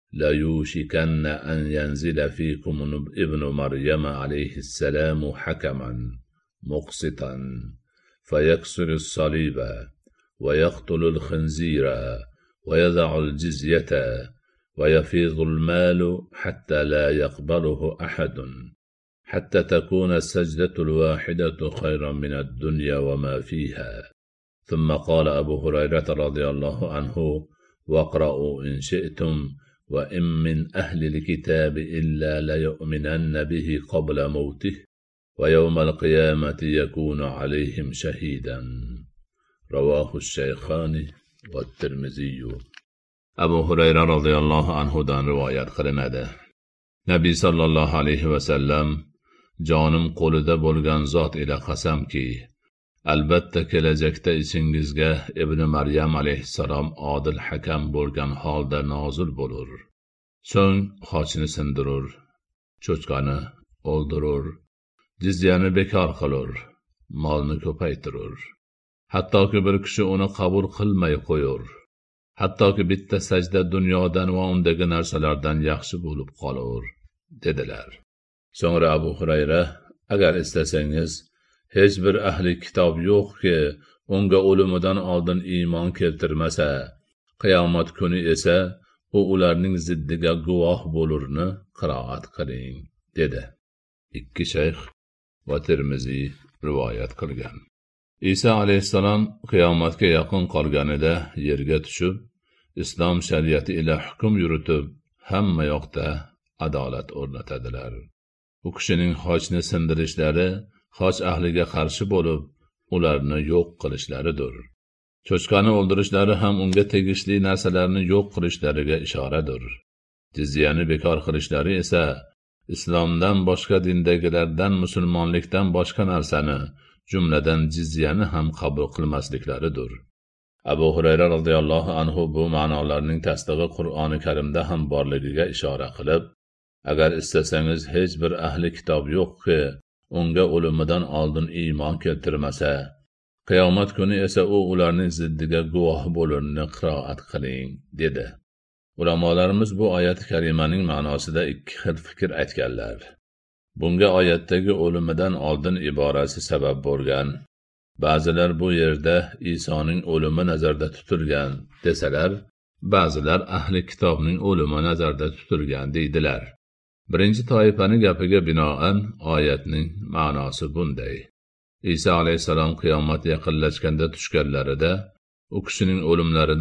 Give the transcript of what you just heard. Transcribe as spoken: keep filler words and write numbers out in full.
لا يوشكن أن ينزل فيكم ابن مريم عليه السلام حكما مقسطا فيكسر الصليب ويقتل الخنزير ويضع الجزية ويفيض المال حتى لا يقبله أحد حتى تكون السجدة الواحدة خيرا من الدنيا وما فيها. ثم قال أبو هريرة رضي الله عنه: واقرأوا إن شئتم وإن من أهل الكتاب إلا ليؤمنن به قبل موته ويوم القيامة يكون عليهم شهيدا. رواه الشيخان والترمذي. Abu Hurayra radhiyallohu anhudan rivoyat qilinadi. Nabiy sallallohu alayhi va sallam: jonim qo'lida bo'lgan zot ila qasamki, albatta kelajakda ichingizga Ibn Maryam alayhissalom odil hakam bo'lgan holda nozil bo'lur. So'ng xochni sindirur, cho'chqani o'ldirur, jizyani bekor qilur, molni ko'paytirur. Hattoki bir kishi uni qabul qilmay qo'yur. Hattoki bitta sajda dunyodan va undagi narsalardan yaxshi bo'lib qolur, dedilar. So'ngra Abu Hurayra: agar istasangiz, hech bir ahli kitob yo'qki, unga o'limidan oldin iymon keltirmasa, qiyomat kuni esa u ularning ziddiga guvoh bo'lurni qiroat qiling, dedi. Ikki shayx va Tirmiziy rivoyat qilgan. Isa alayhissalom qiyomatga yaqin qolganida yerga tushib, islom shariati ila hukm yuritib, hamma yoqda adolat o'rnatadilar. U kishining xochni sindirishlari xoch ahliga qarshi bo'lib, ularni yo'q qilishlaridir. Cho'chqani o'ldirishlari ham unga tegishli narsalarni yo'q qilishlariga ishoradir. Jizyani bekor qilishlari esa islomdan boshqa dindagilardan musulmonlikdan boshqa narsani, jumladan jizyani ham qabul qilmasliklaridir. Abu Hurayra radhiyallohu anhu bu ma'nolarning tasdig'i Qur'oni Karimda ham borligiga ishora qilib, agar istasangiz hech bir ahli kitob yo'qki, unga o'limidan oldin iymon keltirmasa, qiyomat kuni esa u ularning ziddiga guvoh bo'lurni qiroat qiling, dedi. Ulamolarimiz bu oyat karimaning ma'nosida ikki xil fikr aytganlar. Bunga oyatdagi o'limidan oldin iborasi sabab bo'lgan. Ba'zilar bu yerda Isoning o'limi nazarda tutilgan desalar, ba'zilar ahli kitobning o'limi nazarda tutilgan deydilar. Birinchi toifaning gapiga binoan oyatning ma'nosi bunday: Isa alayhissalom qiyomat yaqinlashganda tushganlarida u kishining o'limlaridan